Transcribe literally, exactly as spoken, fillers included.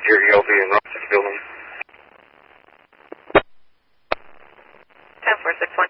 Jerry L V in Rochester building. ten four six one.